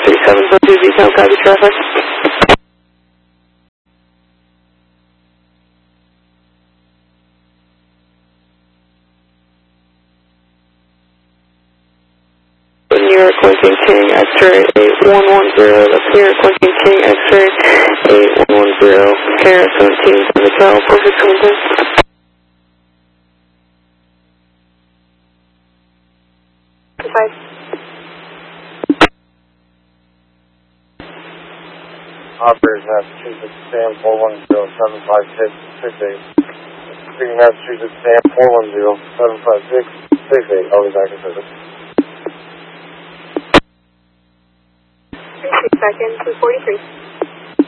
3742 Z-Town, copy traffic. New York Lincoln King, X-ray 8110, that's New York Lincoln King, X-ray 8110, Karen 17, from the tower, perfect contact. Bye. Operators, Massachusetts, Sam 410-756-68. Speaking Massachusetts, Sam 410-756-68. I'll be back in service. 36 seconds, 243.